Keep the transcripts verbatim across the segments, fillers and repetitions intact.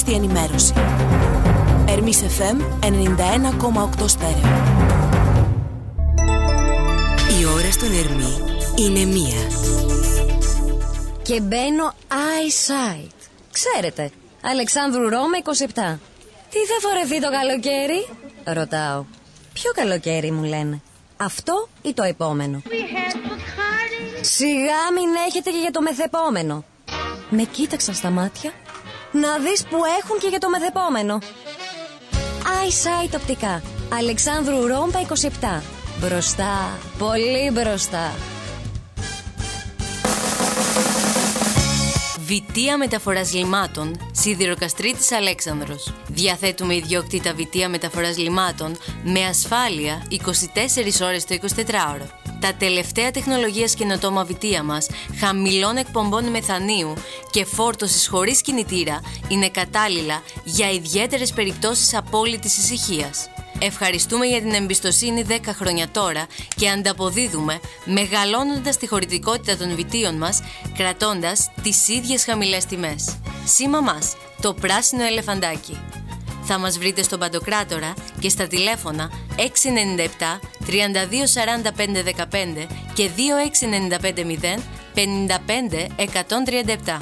Στη ενημέρωση. Ερμής εφ εμ ενενήντα ένα κόμμα οκτώ στέρεο. Η ώρα στον Ερμή είναι μία. Και μπαίνω eyesight. Ξέρετε, Αλεξάνδρου Ρώμα είκοσι επτά. Τι θα φορεθεί το καλοκαίρι? Ρωτάω. Ποιο καλοκαίρι μου λένε? Αυτό ή το επόμενο? Σιγά μην έχετε και για το μεθεπόμενο. Με κοίταξαν στα μάτια. Να δεις που έχουν και για το μεθεπόμενο. Eyesight οπτικά. Αλεξάνδρου Ρώμπα είκοσι επτά. Μπροστά, πολύ μπροστά. Βιτία Μεταφοράς Λιμάτων, Σιδηροκαστρίτης Αλέξανδρος. Διαθέτουμε ιδιόκτητα βιτία μεταφοράς λιμάτων με ασφάλεια είκοσι τέσσερις ώρες το εικοσιτετράωρο. Τα τελευταία τεχνολογίας καινοτόμα βιτία μας, χαμηλών εκπομπών μεθανίου και φόρτωσης χωρίς κινητήρα, είναι κατάλληλα για ιδιαίτερες περιπτώσεις απόλυτης ησυχίας. Ευχαριστούμε για την εμπιστοσύνη δέκα χρόνια τώρα και ανταποδίδουμε μεγαλώνοντας τη χωρητικότητα των βιτίων μας, κρατώντας τις ίδιες χαμηλές τιμές. Σήμα μας, το πράσινο ελεφαντάκι. Θα μας βρείτε στον Παντοκράτορα και στα τηλέφωνα έξι εννιά επτά τριάντα δύο σαράντα πέντε δεκαπέντε και δύο έξι εννιά πέντε μηδέν πενήντα πέντε εκατόν τριάντα επτά.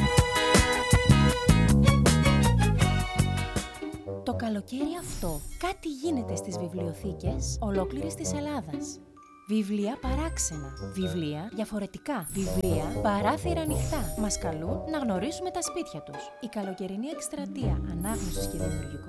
Το καλοκαίρι αυτό κάτι γίνεται στις βιβλιοθήκες ολόκληρης της Ελλάδας. Βιβλία παράξενα, βιβλία διαφορετικά, βιβλία παράθυρα ανοιχτά. Μας καλούν να γνωρίσουμε τα σπίτια τους. Η καλοκαιρινή εκστρατεία ανάγνωσης και δημιουργικότητας